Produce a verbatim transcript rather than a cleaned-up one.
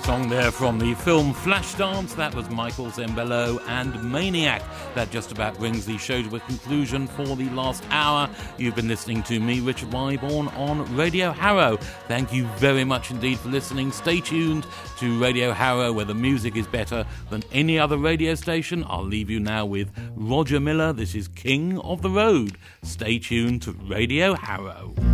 Song there from the film Flashdance. That was Michael Zembello and Maniac. That just about brings the show to a conclusion for the last hour. You've been listening to me, Richard Wyborn, on Radio Harrow. Thank you very much indeed for listening. Stay tuned to Radio Harrow, where the music is better than any other radio station. I'll leave you now with Roger Miller. This is King of the Road. Stay tuned to Radio Harrow.